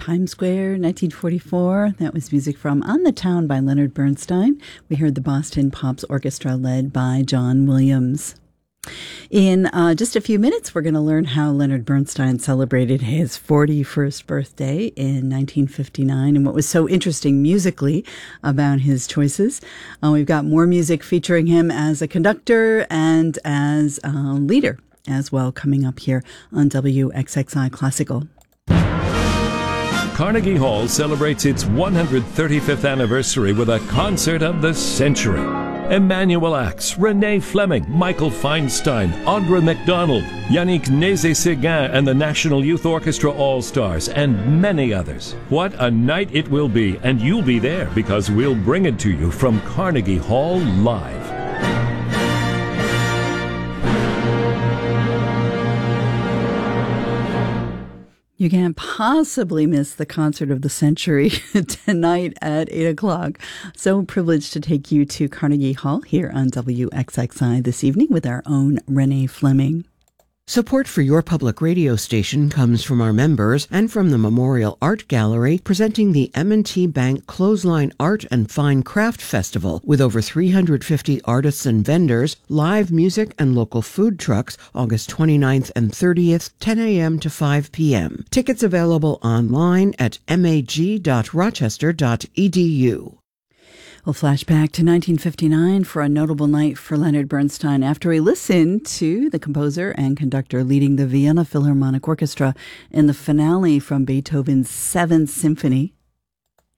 Times Square, 1944. That was music from On the Town by Leonard Bernstein. We heard the Boston Pops Orchestra led by John Williams. In just a few minutes, we're going to learn how Leonard Bernstein celebrated his 41st birthday in 1959 and what was so interesting musically about his choices. We've got more music featuring him as a conductor and as a leader as well coming up here on WXXI Classical. Carnegie Hall celebrates its 135th anniversary with a concert of the century. Emmanuel Ax, Renee Fleming, Michael Feinstein, Audra McDonald, Yannick Nézet-Séguin and the National Youth Orchestra All-Stars, and many others. What a night it will be, and you'll be there because we'll bring it to you from Carnegie Hall live. You can't possibly miss the concert of the century tonight at 8 o'clock. So privileged to take you to Carnegie Hall here on WXXI this evening with our own Renee Fleming. Support for your public radio station comes from our members and from the Memorial Art Gallery presenting the M&T Bank Clothesline Art and Fine Craft Festival with over 350 artists and vendors, live music and local food trucks August 29th and 30th, 10 a.m. to 5 p.m. Tickets available online at mag.rochester.edu. We'll flash back to 1959 for a notable night for Leonard Bernstein after we listened to the composer and conductor leading the Vienna Philharmonic Orchestra in the finale from Beethoven's Seventh Symphony.